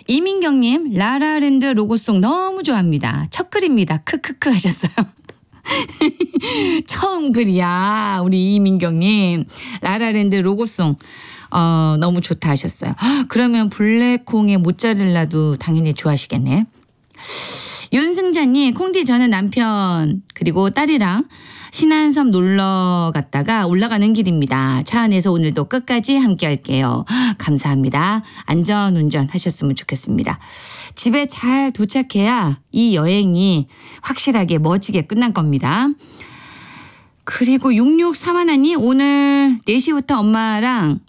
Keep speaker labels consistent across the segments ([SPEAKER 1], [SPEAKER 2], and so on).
[SPEAKER 1] 이민경님 라라랜드 로고송 너무 좋아합니다. 첫 글입니다. 크크크 하셨어요. 처음 글이야 우리 이민경님. 라라랜드 로고송 너무 좋다 하셨어요. 그러면 블랙콩의 모짜렐라도 당연히 좋아하시겠네. 윤승자님 콩디 저는 남편 그리고 딸이랑 신안섬 놀러 갔다가 올라가는 길입니다. 차 안에서 오늘도 끝까지 함께 할게요. 감사합니다. 안전운전 하셨으면 좋겠습니다. 집에 잘 도착해야 이 여행이 확실하게 멋지게 끝난 겁니다. 그리고 6631님 오늘 4시부터 엄마랑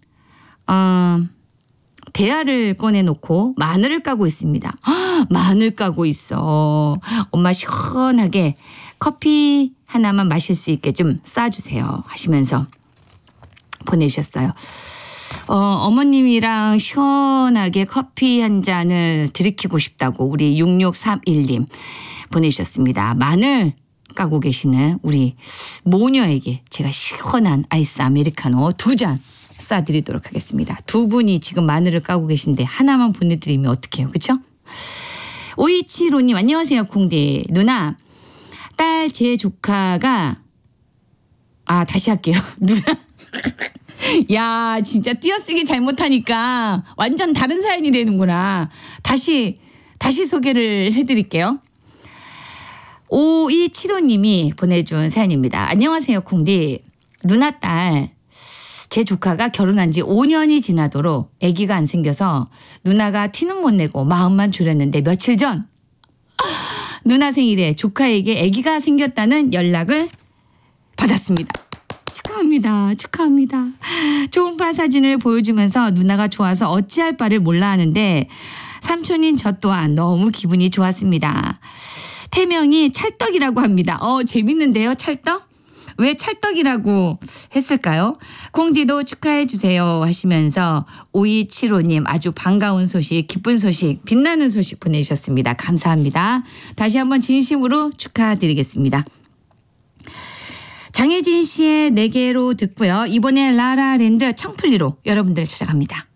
[SPEAKER 1] 대야를 꺼내놓고 마늘을 까고 있습니다. 마늘 까고 있어. 엄마 시원하게 커피 하나만 마실 수 있게 좀 싸주세요 하시면서 보내주셨어요. 어머님이랑 시원하게 커피 한 잔을 들이키고 싶다고 우리 6631님 보내주셨습니다. 마늘 까고 계시는 우리 모녀에게 제가 시원한 아이스 아메리카노 2잔 쏴드리도록 하겠습니다. 두 분이 지금 마늘을 까고 계신데 하나만 보내드리면 어떡해요. 그렇죠? 5275님 안녕하세요 콩디. 누나 딸 제 조카가 다시 할게요. 누나 야 진짜 띄어쓰기 잘못하니까 완전 다른 사연이 되는구나. 다시 소개를 해드릴게요. 5275님이 보내준 사연입니다. 안녕하세요 콩디. 누나 딸 제 조카가 결혼한 지 5년이 지나도록 아기가 안 생겨서 누나가 티는 못 내고 마음만 졸였는데 며칠 전 누나 생일에 조카에게 아기가 생겼다는 연락을 받았습니다. 축하합니다. 초음파 사진을 보여주면서 누나가 좋아서 어찌할 바를 몰라 하는데 삼촌인 저 또한 너무 기분이 좋았습니다. 태명이 찰떡이라고 합니다. 재밌는데요 찰떡? 왜 찰떡이라고 했을까요? 콩디도 축하해 주세요 하시면서 5275님 아주 반가운 소식, 기쁜 소식, 빛나는 소식 보내주셨습니다. 감사합니다. 다시 한번 진심으로 축하드리겠습니다. 장혜진 씨의 4개로 듣고요. 이번에 라라랜드 청풀리로 여러분들 찾아갑니다.